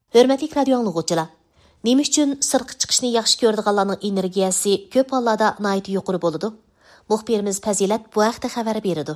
Hörmətli radio anlıqçılar, nima üçün sırtqa chiqishni yaxshi ko'radiganlarning energiyasi ko'p hollarda nihoyatda yuqori bo'ladi? Muxbirimiz Fazilat bu haqda xabar beradi.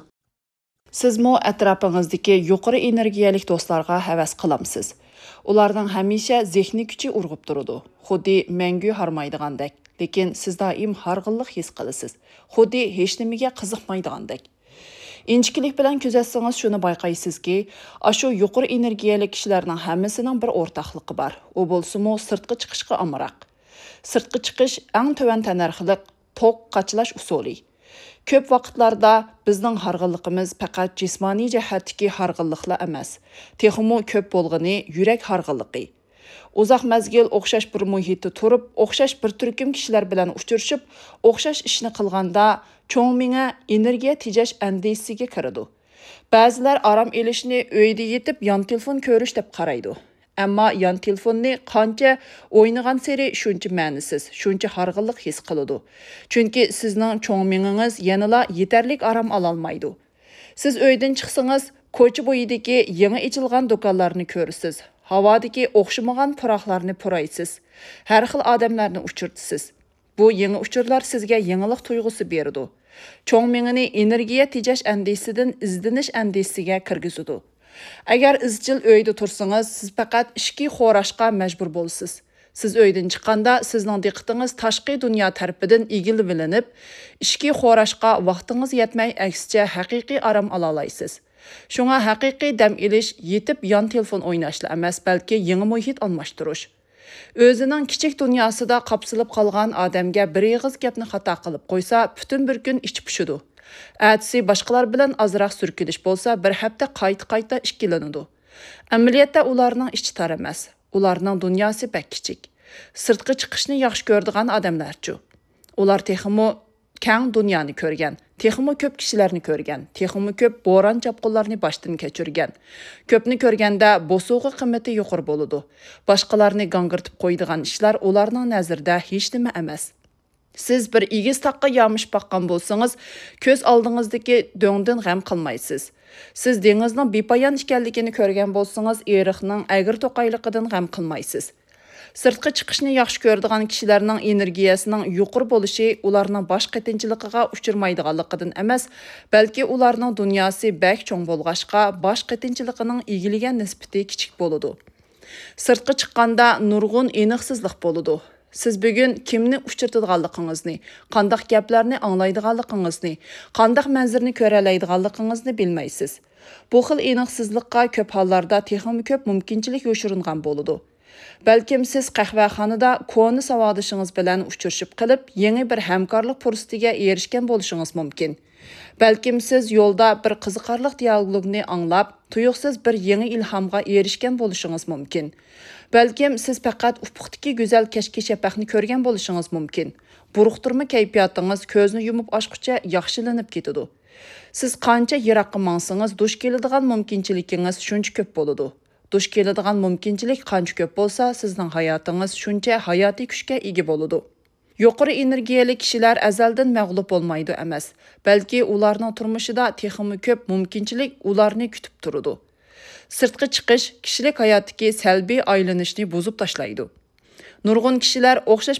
Sizmi atrofing'izdagi yuqori energiyalik do'stlarga havas qilamsiz. Ularning hamisha zehni kuchi urg'ib turadi. Xuddi mangu harmaydigandek, lekin siz doim harg'inlik his qilasiz. Xuddi hech nimaga qiziqmaydigandek. İnchkilik bilan kuzatsangiz shuni bayqaysizki, ashu yuqori energiyali kishilarning hammasining bir o'rtaqligi bor. U bo'lsa-mu sirtqa chiqishga amroq. Sirtqa chiqish eng to'van tanarxliq to'q qachlash usuli. Ko'p vaqtlarda bizning harg'inligimiz faqat jismoniy jihatdagi harg'inliklar emas, texmo ko'p bo'lg'ini yurak harg'inligi. Uzoq mazgil o'xshash bir muhitda turib, o'xshash bir turkum kishilar bilan uchrashib, o'xshash ishni qilganda cho'ng miya energiya tejash andisiga kiradi. Ba'zilar aram elishni uyda yetib yon telefon ko'rish deb qaraydi. Ammo yon telefonni qancha o'ynagan sari shuncha ma'nisiz, shuncha harg'inlik his qiladi. Chunki sizning cho'ng miyingiz yanada yetarlik aram ololmaydi. Siz uydan chiqsangiz, ko'cha bo'yidagi yangi ochilgan do'konlarni ko'rasiz. Havadagi o'xshamagan puroqlarni puraysiz. Har xil odamlarni uchirtisiz. Bu yangi uchurlar sizga yangilik tuyg'usi beradi. Cho'ng miyani energiya tejash andisidan izdinish andisiga kirgizadi. Agar izchil uyda tursangiz, siz faqat ishki xo'rashga majbur bo'lsiz. Siz uydan chiqqanda sizning diqqatingiz tashqi dunyo tarafidan egilinib, ishki xo'rashga vaqtingiz yetmay, aksicha haqiqiy aram ola olasiz. Shunga haqiqiy dam olish yetib yon telefon o'ynashla emas, balki yangi muhit almashtirish. O'zining kichik dunyosida qapsilib qolgan odamga bir og'iz gapni xato qilib qo'ysa, butun bir kun ichi pishidi. Atsi boshqalar bilan azroq surkilish bo'lsa, bir hafta qayta ishkilanadi. Amaliyotda ularning ichi tar emas, ularning dunyosi bak kichik. Sirtqa chiqishni yaxshi ko'radigan odamlarchu. Ular texmo keng dunyoni ko'rgan, texmo ko'p kishilarni ko'rgan, texmo ko'p bo'ron chapqinlarni boshdan kechirgan. Ko'pni ko'rganda bo'sug'i qimmati yuqori bo'ladi. Boshqalarni gangirtib qo'ydigan ishlar ularning nazarida hech nima emas. Siz bir egiz taqqa yomish baqqan bo'lsangiz, ko'z oldingizdagi do'ngdan g'am qilmaysiz. Siz dengizning bepoyon ekanligini ko'rgan bo'lsangiz, eriqning agir to'qayligidan g'am qilmaysiz. Sirtqa chiqishni yaxshi ko'radigan kishilarning energiyasining yuqori bo'lishi ularning bosh qatinchiligiga uchirmaydiganligidan emas, balki ularning dunyosi bak cho'ng bo'lg'ashqa bosh qatinchiligining egilgan nisbati kichik bo'ladi. Sirtqa chiqqanda nurg'un aniqsizlik bo'ladi. Siz bugun kimni uchirtadiganligingizni, qandaq gaplarni anglaydiganligingizni, qandaq manzarni ko'ra oladiganligingizni bilmaysiz. Bu xil aniqsizlikqa ko'p hollarda texnik ko'p mumkinchilik yoshiringan bo'ladi. Balkim siz qahvaxonada ko'ni savodishingiz bilan uchrashib qilib, yangi bir hamkorlik fursatiga erishgan bo'lishingiz mumkin. Balkim siz yo'lda bir qiziqarli dialogni anglab, tuyuqsiz bir yangi ilhomga erishgan bo'lishingiz mumkin. Balkim siz faqat ufuqdagi go'zal kashkashapaqni ko'rgan bo'lishingiz mumkin. Buruqtirma kayfiyatingiz ko'zni yumib ochguncha yaxshilanib ketadi. Siz qancha yiroqqa mangsangiz, dush keladigan mumkinchiligingiz shuncha ko'p bo'ladi. Dush keladigan mumkinchilik qancha ko'p bo'lsa, sizning hayotingiz shuncha hayotiy kuchga ega bo'ladi. Yuqori energiyali kishilar azaldan mag'lub bo'lmaydi emas, balki ularning turmushida texmi ko'p mumkinchilik ularni kutib turadi. Sirtqa chiqish kishilik hayotdagi salbiy aylanishni buzib tashlaydi. Nurg'un kishilar o'xshash